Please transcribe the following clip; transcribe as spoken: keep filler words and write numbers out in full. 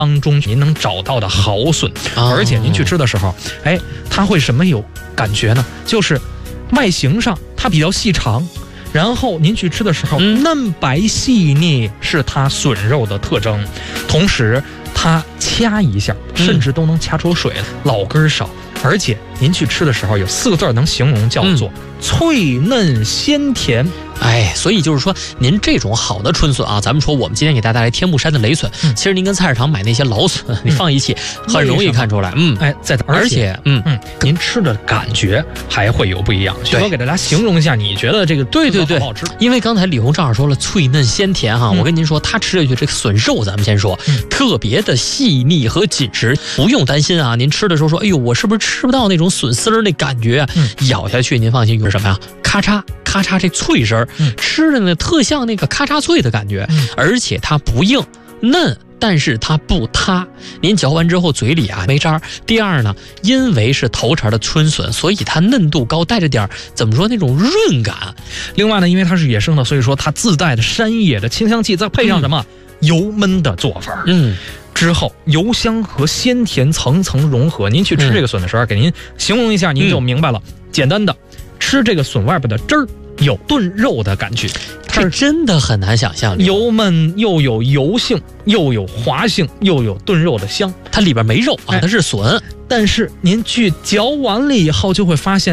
当中您能找到的好笋， 哦、 而且您去吃的时候，哎，它会什么有感觉呢？就是外形上它比较细长，然后您去吃的时候、嗯、嫩白细腻是它笋肉的特征，同时它掐一下甚至都能掐出水来，嗯、老根少，而且您去吃的时候有四个字能形容，叫做、嗯、脆嫩鲜甜。 哎，所以就是说，您这种好的春笋啊，咱们说我们今天给大家带来天目山的雷笋，嗯、其实您跟菜市场买那些老笋，你放一起，嗯、很容易看出来。嗯， 哎，在而且，嗯嗯，您吃的感觉还会有不一样。许哥给大家形容一下，你觉得这个对对对好不好吃？ 因为刚才李红正好说了脆嫩鲜甜哈，嗯、我跟您说，他吃下去这个笋肉，咱们先说，嗯、特别的细腻和紧实，不用担心啊。您吃的时候说，哎呦，我是不是吃不到那种笋丝儿那感觉啊？嗯、咬下去您放心，有什么呀？咔嚓咔嚓这脆声，嗯、吃的呢特像那个咔嚓脆的感觉，嗯、而且它不硬嫩，但是它不塌，您嚼完之后嘴里啊没渣。第二呢，因为是头茬的春笋，所以它嫩度高，带着点怎么说那种润感。 另外呢，因为它是野生的，所以说它自带的山野的清香气，再配上什么、嗯、油焖的做法，嗯。之后油香和鲜甜层层融合，您去吃这个笋的时候，嗯、给您形容一下，您就明白了。嗯、简单的，吃这个笋外边的汁儿有炖肉的感觉， 这真的很难想象。 油焖又有油性，又有滑性，又有炖肉的香。 它里边没肉啊，它是笋， 但是您去嚼完了以后，就会发现。